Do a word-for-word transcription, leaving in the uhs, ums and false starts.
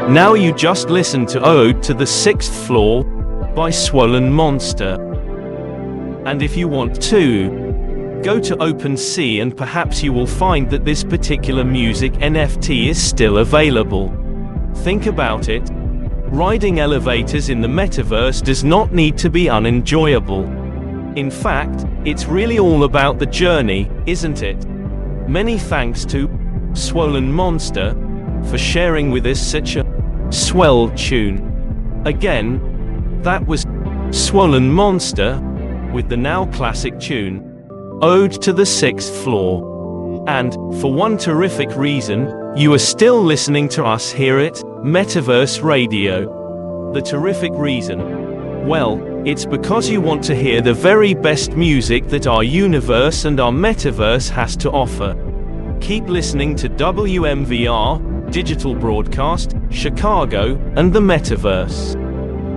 Now you just listened to Ode to the Sixth Floor by Swollen Monster. And if you want to, go to OpenSea and perhaps you will find that this particular music N F T is still available. Think about it. Riding elevators in the metaverse does not need to be unenjoyable. In fact, it's really all about the journey, isn't it? Many thanks to Swollen Monster for sharing with us such a swell tune. Again, that was Swollen Monster with the now classic tune Ode to the Sixth Floor. And, for one terrific reason, you are still listening to us here at Metaverse Radio. The terrific reason? Well, it's because you want to hear the very best music that our universe and our metaverse has to offer. Keep listening to W M V R, Digital Broadcast, Chicago, and the Metaverse.